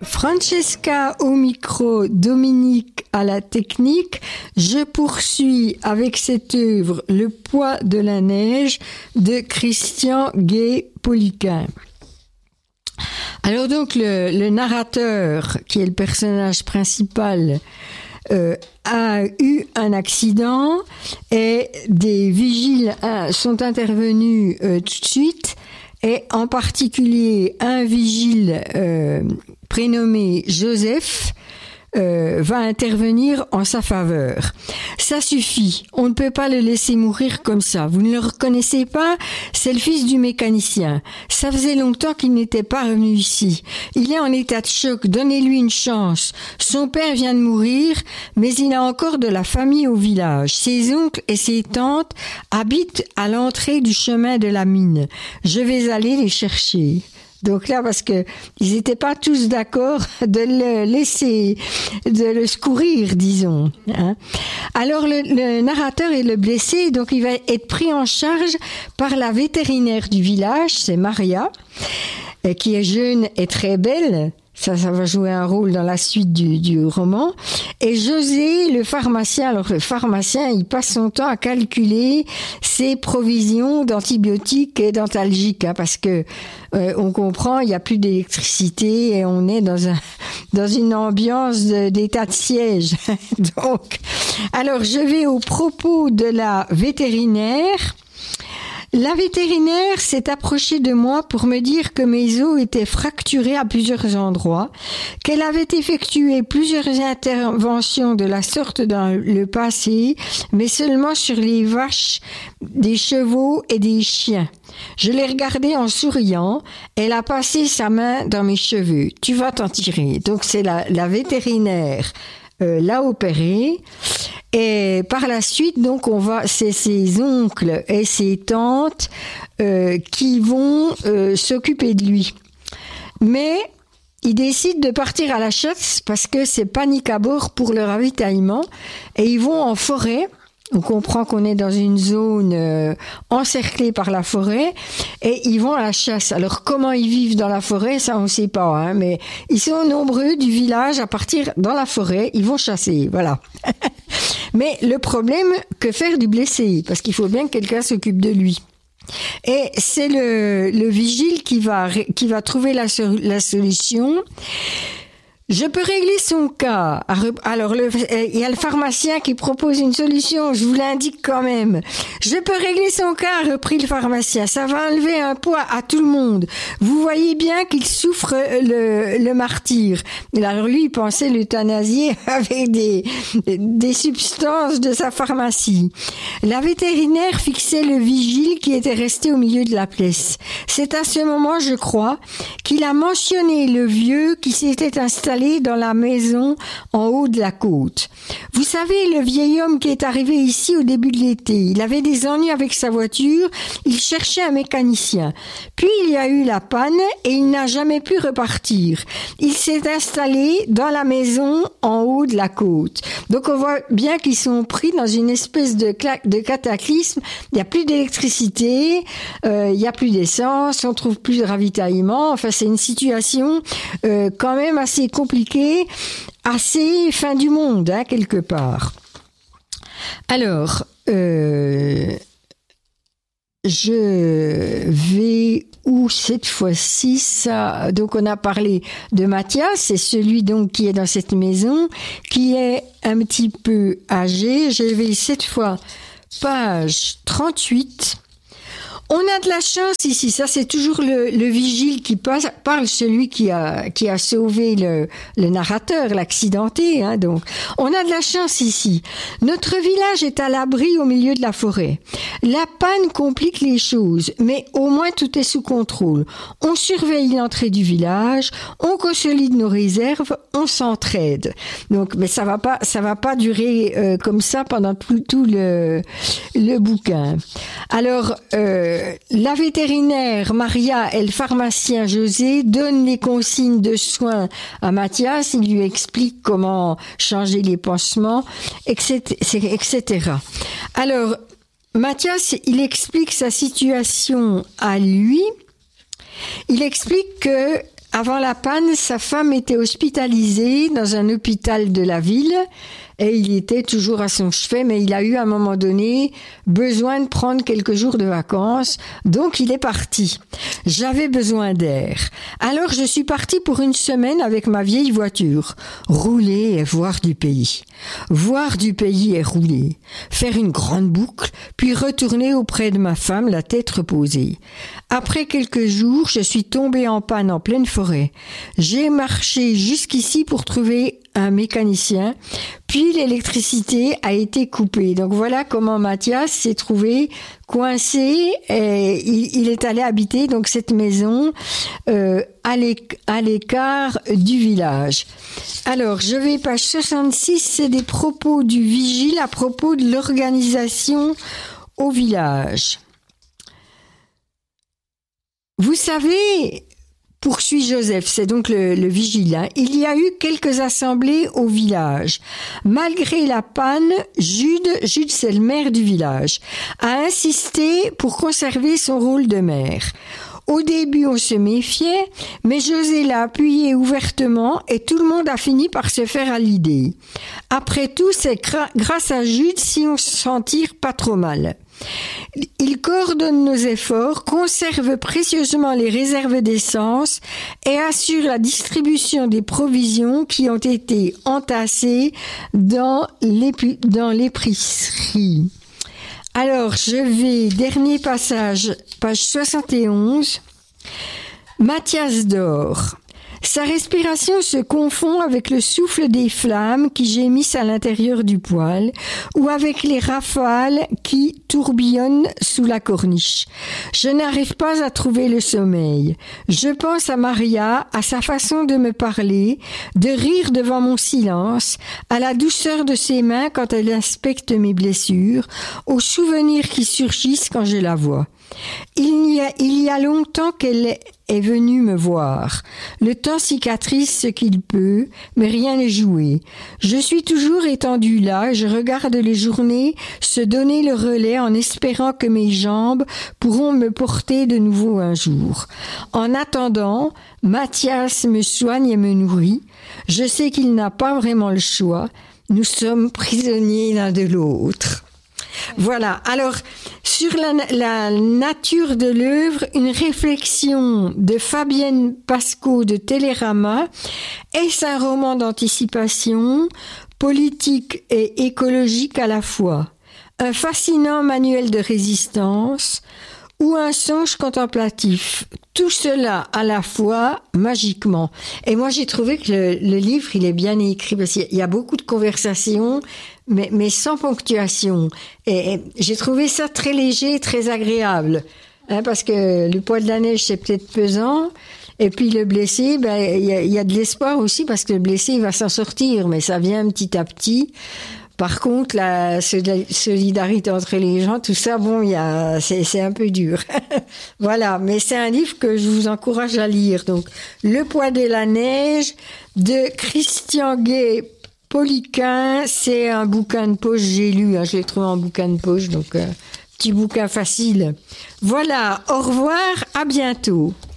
Francesca au micro, Dominique à la technique. Je poursuis avec cette œuvre Le poids de la neige de Christian Gay-Poliquin. Alors donc le narrateur, qui est le personnage principal, a eu un accident et des vigiles sont intervenus tout de suite, et en particulier un vigile prénommé Joseph va intervenir en sa faveur. Ça suffit, on ne peut pas le laisser mourir comme ça. Vous ne le reconnaissez pas, c'est le fils du mécanicien. Ça faisait longtemps qu'il n'était pas revenu ici. Il est en état de choc, donnez-lui une chance. Son père vient de mourir, mais il a encore de la famille au village. Ses oncles et ses tantes habitent à l'entrée du chemin de la mine. Je vais aller les chercher. Donc là, parce que ils n'étaient pas tous d'accord de le laisser, de le secourir, disons. Hein. Alors le narrateur est le blessé, donc il va être pris en charge par la vétérinaire du village, c'est Maria, qui est jeune et très belle. Ça va jouer un rôle dans la suite du roman. Et José, le pharmacien, alors le pharmacien, il passe son temps à calculer ses provisions d'antibiotiques et d'antalgiques, hein, parce que on comprend, il n'y a plus d'électricité et on est dans une ambiance d'état de siège. Donc, alors je vais au propos de la vétérinaire. La vétérinaire s'est approchée de moi pour me dire que mes os étaient fracturés à plusieurs endroits, qu'elle avait effectué plusieurs interventions de la sorte dans le passé, mais seulement sur les vaches, des chevaux et des chiens. Je l'ai regardée en souriant. Elle a passé sa main dans mes cheveux. Tu vas t'en tirer. Donc c'est la vétérinaire l'a opéré. Et par la suite, donc, c'est ses oncles et ses tantes qui vont s'occuper de lui. Mais ils décident de partir à la chasse parce que c'est panique à bord pour le ravitaillement, et ils vont en forêt. On comprend qu'on est dans une zone encerclée par la forêt, et ils vont à la chasse. Alors comment ils vivent dans la forêt, ça on ne sait pas, hein, mais ils sont nombreux du village à partir dans la forêt, ils vont chasser, voilà. Mais le problème, que faire du blessé? Parce qu'il faut bien que quelqu'un s'occupe de lui. Et c'est le vigile qui va trouver la solution. Je peux régler son cas. Alors, il y a le pharmacien qui propose une solution, je vous l'indique quand même. Je peux régler son cas, reprit le pharmacien. Ça va enlever un poids à tout le monde. Vous voyez bien qu'il souffre le martyr. Alors lui, il pensait l'euthanasier avec des substances de sa pharmacie. La vétérinaire fixait le vigile qui était resté au milieu de la pièce. C'est à ce moment, je crois, qu'il a mentionné le vieux qui s'était installé dans la maison en haut de la côte. Vous savez, le vieil homme qui est arrivé ici au début de l'été, il avait des ennuis avec sa voiture, il cherchait un mécanicien. Puis il y a eu la panne et il n'a jamais pu repartir. Il s'est installé dans la maison en haut de la côte. Donc on voit bien qu'ils sont pris dans une espèce de cataclysme. Il n'y a plus d'électricité, il n'y a plus d'essence, on trouve plus de ravitaillement. Enfin, c'est une situation quand même assez compliquée, assez fin du monde, hein, quelque part. Alors, je vais où cette fois-ci ça. Donc on a parlé de Mathias, c'est celui donc qui est dans cette maison, qui est un petit peu âgé. Je vais cette fois page 38. On a de la chance ici, ça c'est toujours le vigile qui parle, celui qui a sauvé le narrateur, l'accidenté, hein, donc. On a de la chance ici. Notre village est à l'abri au milieu de la forêt. La panne complique les choses, mais au moins tout est sous contrôle. On surveille l'entrée du village, on consolide nos réserves, on s'entraide. Donc, mais ça va pas durer comme ça pendant tout le bouquin. Alors, la vétérinaire Maria et le pharmacien José donnent les consignes de soins à Mathias. Il lui explique comment changer les pansements, etc. Alors, Mathias, il explique sa situation à lui. Il explique que Avant la panne, sa femme était hospitalisée dans un hôpital de la ville et il était toujours à son chevet, mais il a eu à un moment donné besoin de prendre quelques jours de vacances, donc il est parti. J'avais besoin d'air. Alors je suis partie pour une semaine avec ma vieille voiture, rouler et voir du pays. Voir du pays et rouler, faire une grande boucle, puis retourner auprès de ma femme, la tête reposée. Après quelques jours, je suis tombée en panne en pleine forêt. J'ai marché jusqu'ici pour trouver un mécanicien, puis l'électricité a été coupée. Donc voilà comment Mathias s'est trouvé coincé et il est allé habiter donc cette maison à l'écart du village. Alors, je vais page 66, c'est des propos du vigile à propos de l'organisation au village. Vous savez, poursuit Joseph, c'est donc le vigile, hein, il y a eu quelques assemblées au village. Malgré la panne, Jude c'est le maire du village, a insisté pour conserver son rôle de maire. Au début, on se méfiait, mais José l'a appuyé ouvertement et tout le monde a fini par se faire à l'idée. Après tout, c'est grâce à Jude si on s'en tire pas trop mal. Il coordonne nos efforts, conserve précieusement les réserves d'essence et assure la distribution des provisions qui ont été entassées dans l'épicerie. Alors, dernier passage, page 71. Mathias dort. Sa respiration se confond avec le souffle des flammes qui gémissent à l'intérieur du poêle ou avec les rafales qui tourbillonnent sous la corniche. Je n'arrive pas à trouver le sommeil. Je pense à Maria, à sa façon de me parler, de rire devant mon silence, à la douceur de ses mains quand elle inspecte mes blessures, aux souvenirs qui surgissent quand je la vois. Il y a longtemps qu'elle est venue me voir. Le temps cicatrise ce qu'il peut, mais rien n'est joué. Je suis toujours étendue là, je regarde les journées se donner le relais en espérant que mes jambes pourront me porter de nouveau un jour. En attendant, Mathias me soigne et me nourrit. Je sais qu'il n'a pas vraiment le choix. Nous sommes prisonniers l'un de l'autre. Voilà, alors sur la nature de l'œuvre, une réflexion de Fabienne Pascaud de Télérama. Est-ce un roman d'anticipation, politique et écologique à la fois? Un fascinant manuel de résistance ou un songe contemplatif? Tout cela à la fois magiquement. Et moi j'ai trouvé que le livre il est bien écrit parce qu'il y a beaucoup de conversations mais sans ponctuation. Et j'ai trouvé ça très léger, très agréable. Hein, parce que le poids de la neige, c'est peut-être pesant. Et puis le blessé, il y a de l'espoir aussi parce que le blessé, il va s'en sortir. Mais ça vient petit à petit. Par contre, la solidarité entre les gens, tout ça, c'est un peu dur. Voilà. Mais c'est un livre que je vous encourage à lire. Donc, Le poids de la neige de Christian Gay Poliquin, c'est un bouquin de poche, j'ai lu, je l'ai trouvé en bouquin de poche, donc petit bouquin facile. Voilà, au revoir, à bientôt.